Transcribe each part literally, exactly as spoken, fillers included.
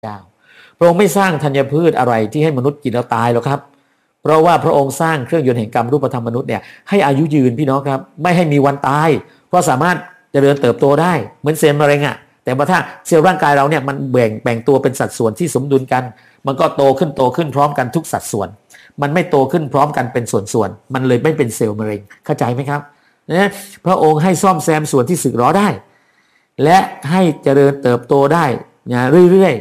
เจ้าพระองค์ไม่สร้างธัญพืชอะไรที่ให้มนุษย์กินแล้วตายหรอกครับเพราะว่าพระองค์สร้างเครื่องยนต์แห่งกรรมรูปธรรมมนุษย์เนี่ยให้อายุยืนพี่น้องครับไม่ให้มีวันตายเพราะสามารถเจริญเติบโตได้เหมือนเซลล์มะเร็งอ่ะแต่ว่าถ้าเซลล์ร่างกายเราเนี่ยมันแบ่งแบ่งตัวเป็นสัดส่วนที่สมดุลกันมันก็โตขึ้นโตขึ้นพร้อมกันทุกสัดส่วนมันไม่โตขึ้นพร้อมกันเป็นส่วนๆมันเลยไม่เป็นเซลล์มะเร็งเข้าใจไหมครับนะพระองค์ให้ซ่อมแซมส่วนที่สึกหรอได้และให้เจริญเติบโตได้นะเรื่อย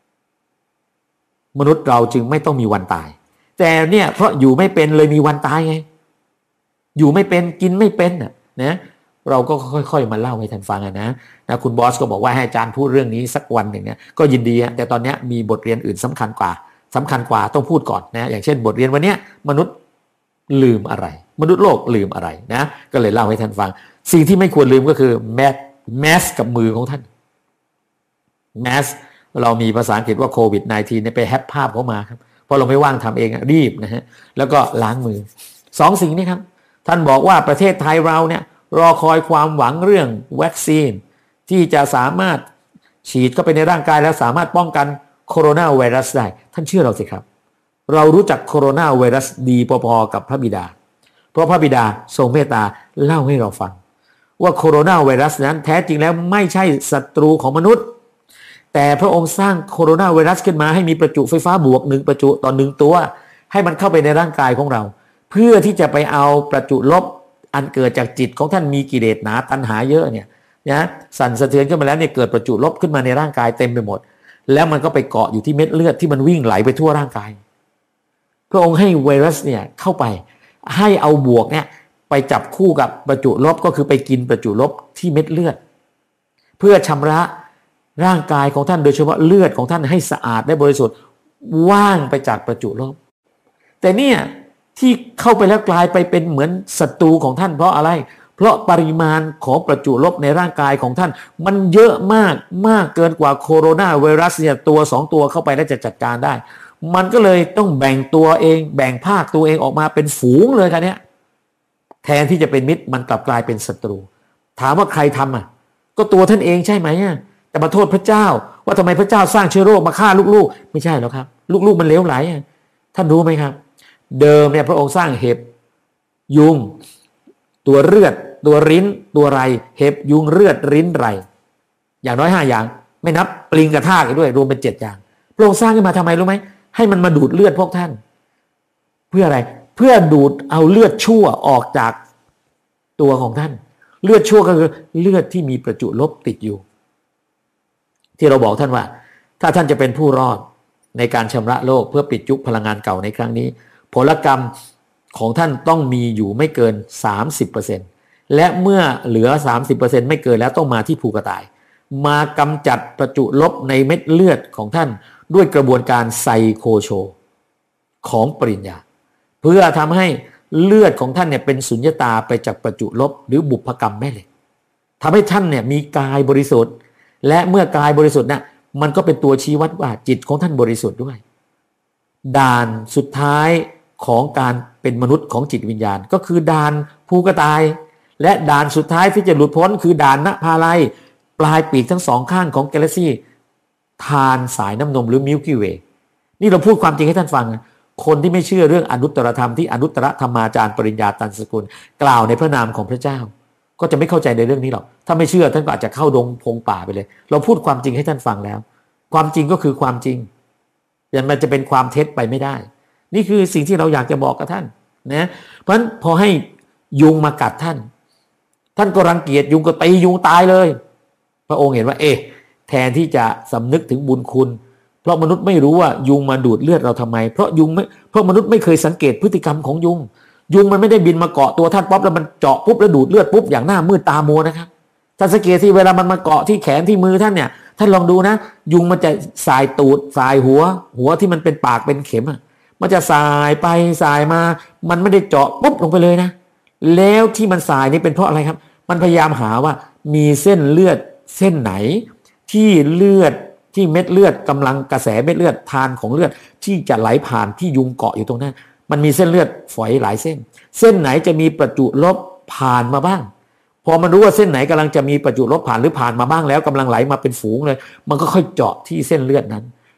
ๆมนุษย์เราจึงไม่ต้องมีวันตายแต่เนี่ยเพราะอยู่ไม่เป็นเลยมีวันตายไงอยู่ไม่เป็นกินไม่เป็นนะนะเราก็ค่อยๆมาเล่าให้ท่านฟังนะนะคุณบอสก็บอกว่าให้อาจารย์พูดเรื่องนี้สักวันหนึ่งเนี่ยก็ยินดีแต่ตอนนี้มีบทเรียนอื่นสำคัญกว่าสำคัญกว่าต้องพูดก่อนนะอย่างเช่นบทเรียนวันนี้มนุษย์ลืมอะไรมนุษย์โลกลืมอะไรนะก็เลยเล่าให้ท่านฟังสิ่งที่ไม่ควรลืมก็คือแมสแมสกับมือของท่านแมสเรามีภาษาอังกฤษว่าโควิด สิบเก้า เนี่ยไปแฮปภาพเขามาครับเพราะเราไม่ว่างทำเองรีบนะฮะแล้วก็ล้างมือสองสิ่งนี้ครับท่านบอกว่าประเทศไทยเราเนี่ยรอคอยความหวังเรื่องวัคซีนที่จะสามารถฉีดเข้าไปในร่างกายแล้วสามารถป้องกันโคโรนาไวรัสได้ท่านเชื่อเราสิครับเรารู้จักโคโรนาไวรัสดีพอๆกับพระบิดาเพราะพระบิดาทรงเมตตาเล่าให้เราฟังว่าโคโรนาไวรัสนั้นแท้จริงแล้วไม่ใช่ศัตรูของมนุษย์แต่พระองค์สร้างโคโรนาไวรัสขึ้นมาให้มีประจุไฟฟ้าบวกหนึ่งประจุต่อหนึ่งตัวให้มันเข้าไปในร่างกายของเราเพื่อที่จะไปเอาประจุลบอันเกิดจากจิตของท่านมีกิเลสหนาตัณหาเยอะเนี่ยนะสั่นสะเทือนขึ้นมาแล้วเนี่ยเกิดประจุลบขึ้นมาในร่างกายเต็มไปหมดแล้วมันก็ไปเกาะอยู่ที่เม็ดเลือดที่มันวิ่งไหลไปทั่วร่างกายพระองค์ให้ไวรัสเนี่ยเข้าไปให้เอาบวกเนี่ยไปจับคู่กับประจุลบก็คือไปกินประจุลบที่เม็ดเลือดเพื่อชำระร่างกายของท่านโดยเฉพาะเลือดของท่านให้สะอาดและบริสุทธิ์ว่างไปจากประจุลบแต่เนี่ยที่เข้าไปแล้วกลายไปเป็นเหมือนศัตรูของท่านเพราะอะไรเพราะปริมาณของประจุลบในร่างกายของท่านมันเยอะมากมากเกินกว่าโคโรนาไวรัสเนี่ยตัวสองตัวเข้าไปแล้วจะจัดการได้มันก็เลยต้องแบ่งตัวเองแบ่งภาคตัวเองออกมาเป็นฝูงเลยค่ะเนี่ยแทนที่จะเป็นมิตรมันกลับกลายเป็นศัตรูถามว่าใครทำอ่ะก็ตัวท่านเองใช่ไหมอ่ะแต่มาโทษพระเจ้าว่าทำไมพระเจ้าสร้างเชื้อโรคมาฆ่าลูกๆไม่ใช่หรอกครับลูกๆมันเลวไหลอ่ะท่านรู้ไหมครับเดิมเนี่ยพระองค์สร้างเห็บยุงตัวเลือดตัวริ้นตัวไรเห็บยุงเลือดริ้นไรอย่างน้อยห้าอย่างไม่นับปลิงกระทากอีกด้วยรวมเป็นเจ็ดอย่างพระองค์สร้างขึ้นมาทำไมรู้ไหมให้มันมาดูดเลือดพวกท่านเพื่ออะไรเพื่อดูดเอาเลือดชั่วออกจากตัวของท่านเลือดชั่วก็คือเลือดที่มีประจุลบติดอยู่ที่เราบอกท่านว่าถ้าท่านจะเป็นผู้รอดในการชำระโลกเพื่อปิดยุคพลังงานเก่าในครั้งนี้ผลกรรมของท่านต้องมีอยู่ไม่เกิน สามสิบเปอร์เซ็นต์ และเมื่อเหลือ สามสิบเปอร์เซ็นต์ ไม่เกินแล้วต้องมาที่ภูกระต่ายมากำจัดประจุลบในเม็ดเลือดของท่านด้วยกระบวนการไซโคโชของปริญญาเพื่อทำให้เลือดของท่านเนี่ยเป็นสุญญตาไปจากประจุลบหรือบุพกรรมแม่เหล็กทำให้ท่านเนี่ยมีกายบริสุทธิ์และเมื่อกายบริสุทธิ์เนี่ยมันก็เป็นตัวชี้วัดว่าจิตของท่านบริสุทธิ์ด้วยด่านสุดท้ายของการเป็นมนุษย์ของจิตวิญญาณก็คือด่านภูกระต่ายและด่านสุดท้ายที่จะหลุดพ้นคือด่านนภาลัยปลายปีกทั้งสองข้างของกาแล็กซี่ทานสายน้ำนมหรือมิลกี้เวย์นี่เราพูดความจริงให้ท่านฟังคนที่ไม่เชื่อเรื่องอนุตตรธรรมที่อนุตตรธรรมาจารย์ปริญญาตันสกุลกล่าวในพระนามของพระเจ้าก็จะไม่เข้าใจในเรื่องนี้หรอกถ้าไม่เชื่อท่านก็อาจจะเข้าดงพงป่าไปเลยเราพูดความจริงให้ท่านฟังแล้วความจริงก็คือความจริงอย่างมันจะเป็นความเท็จไปไม่ได้นี่คือสิ่งที่เราอยากจะบอกกับท่านนะเพราะฉะนั้นพอให้ยุงมากัดท่านท่านก็รังเกียจยุงก็ตียุงตายเลยพระองค์เห็นว่าเอ๊ะแทนที่จะสำนึกถึงบุญคุณเพราะมนุษย์ไม่รู้ว่ายุงมาดูดเลือดเราทำไมเพราะยุงไม่เพราะมนุษย์ไม่เคยสังเกตพฤติกรรมของยุงยุงมันไม่ได้บินมาเกาะตัวท่านป๊อปแล้วมันเจาะปุ๊บแล้วดูดเลือดปุ๊บอย่างหน้ามืดตามัวนะครับท่านสังเกตที่เวลามันมาเกาะที่แขนที่มือท่านเนี่ยท่านลองดูนะยุงมันจะสายตูดสายหัวหัวที่มันเป็นปากเป็นเข็มอ่ะมันจะสายไปสายมามันไม่ได้เจาะปุ๊บลงไปเลยนะแล้วที่มันสายนี่เป็นเพราะอะไรครับมันพยายามหาว่ามีเส้นเลือดเส้นไหนที่เลือดที่เม็ดเลือดกำลังกระแสเม็ดเลือดทานของเลือดที่จะไหลผ่านที่ยุงเกาะอยู่ตรงนั้นมันมีเส้นเลือดฝอยหลายเส้นเส้นไหนจะมีประจุลบผ่านมาบ้างพอมันรู้ว่าเส้นไหนกำลังจะมีประจุลบผ่านหรือผ่านมาบ้างแล้วกำลังไหลมาเป็นฝูงเลยมันก็ค่อยเจาะที่เส้นเลือดนั้น